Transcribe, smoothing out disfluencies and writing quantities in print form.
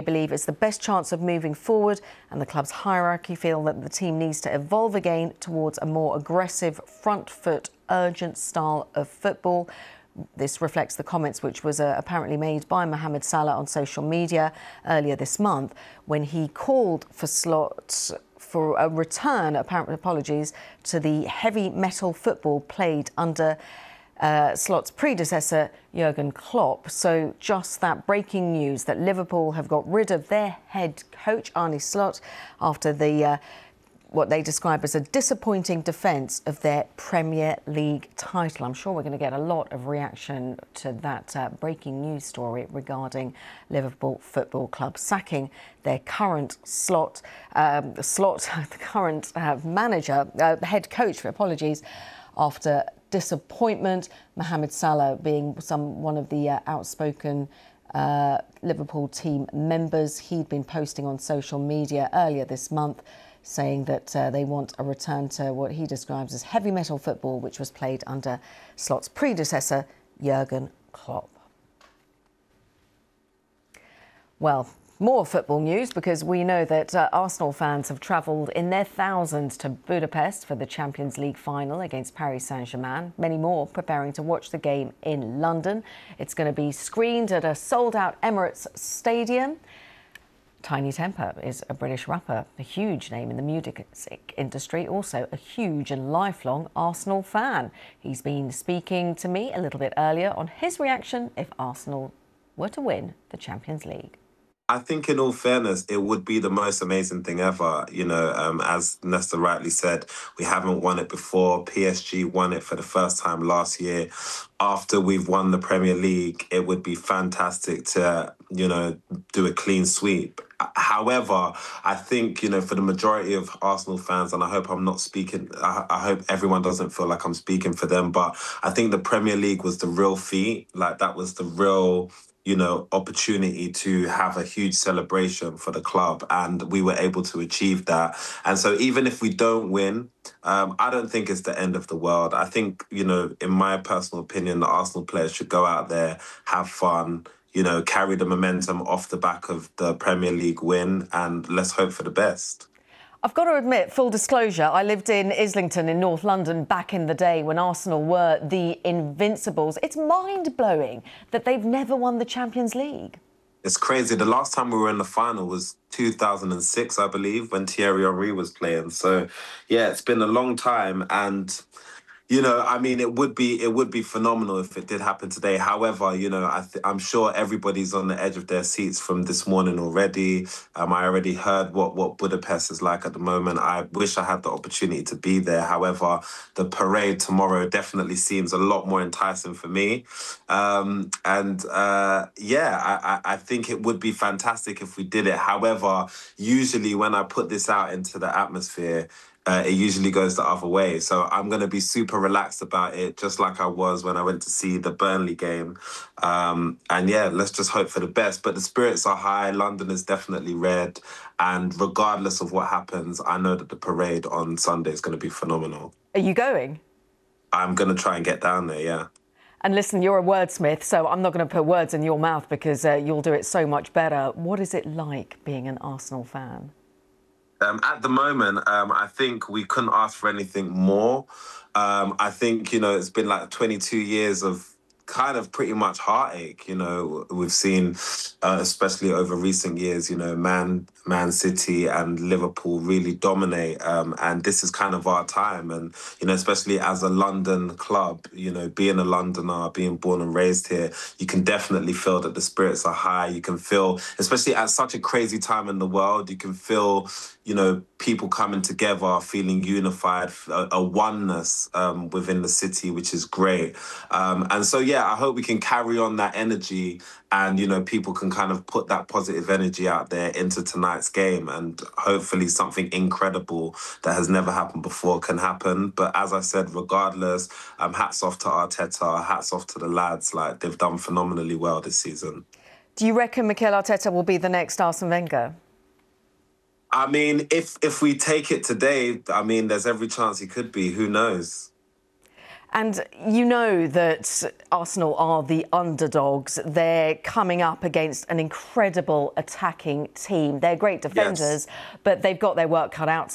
believe is the best chance of moving forward, and the club's hierarchy feel that the team needs to evolve again towards a more aggressive, front-foot, urgent style of football. This reflects the comments which was apparently made by Mohamed Salah on social media earlier this month when he called for Slot for a return, apologies, to the heavy metal football played under Slot's predecessor, Jurgen Klopp. So just that breaking news that Liverpool have got rid of their head coach, Arne Slot, after the what they describe as a disappointing defence of their Premier League title. I'm sure we're going to get a lot of reaction to that breaking news story regarding Liverpool Football Club sacking their current current manager, head coach, apologies, after disappointment. Mohamed Salah being one of the outspoken Liverpool team members. He'd been posting on social media earlier this month saying that they want a return to what he describes as heavy metal football, which was played under Slot's predecessor, Jurgen Klopp. Well, more football news, because we know that Arsenal fans have travelled in their thousands to Budapest for the Champions League final against Paris Saint-Germain. Many more preparing to watch the game in London. It's going to be screened at a sold-out Emirates Stadium. Tinie Tempah is a British rapper, a huge name in the music industry, also a huge and lifelong Arsenal fan. He's been speaking to me a little bit earlier on his reaction if Arsenal were to win the Champions League. I think, in all fairness, it would be the most amazing thing ever. You know, as Nesta rightly said, we haven't won it before. PSG won it for the first time last year. After we've won the Premier League, it would be fantastic to, you know, do a clean sweep. However, I think, you know, for the majority of Arsenal fans, and I hope I'm not speaking, I hope everyone doesn't feel like I'm speaking for them, but I think the Premier League was the real feat. Like, that was the real, you know, opportunity to have a huge celebration for the club, and we were able to achieve that. And so even if we don't win, I don't think it's the end of the world. I think, you know, in my personal opinion, the Arsenal players should go out there, have fun, you know, carry the momentum off the back of the Premier League win, and let's hope for the best. I've got to admit, full disclosure, I lived in Islington in North London back in the day when Arsenal were the Invincibles. It's mind-blowing that they've never won the Champions League. It's crazy. The last time we were in the final was 2006, I believe, when Thierry Henry was playing. So, yeah, it's been a long time, and you know, I mean, it would be phenomenal if it did happen today. However, you know, I'm sure everybody's on the edge of their seats from this morning already. I already heard what Budapest is like at the moment. I wish I had the opportunity to be there. However, the parade tomorrow definitely seems a lot more enticing for me. Yeah, I think it would be fantastic if we did it. However, usually when I put this out into the atmosphere, it usually goes the other way. So I'm going to be super relaxed about it, just like I was when I went to see the Burnley game. And yeah, let's just hope for the best. But the spirits are high. London is definitely red. And regardless of what happens, I know that the parade on Sunday is going to be phenomenal. Are you going? I'm going to try and get down there, yeah. And listen, you're a wordsmith, so I'm not going to put words in your mouth because you'll do it so much better. What is it like being an Arsenal fan? At the moment, I think we couldn't ask for anything more. I think, you know, it's been like 22 years of kind of pretty much heartache. You know, we've seen, especially over recent years, you know, Man City and Liverpool really dominate. And this is kind of our time. And, you know, especially as a London club, you know, being a Londoner, being born and raised here, you can definitely feel that the spirits are high. You can feel, especially at such a crazy time in the world, you can feel, you know, people coming together, feeling unified, a oneness within the city, which is great. And so, yeah, I hope we can carry on that energy and, you know, people can kind of put that positive energy out there into tonight's game, and hopefully something incredible that has never happened before can happen. But as I said, regardless, hats off to Arteta, hats off to the lads. Like, they've done phenomenally well this season. Do you reckon Mikel Arteta will be the next Arsene Wenger? I mean, if we take it today, I mean, there's every chance he could be. Who knows? And you know that Arsenal are the underdogs. They're coming up against an incredible attacking team. They're great defenders, but they've got their work cut out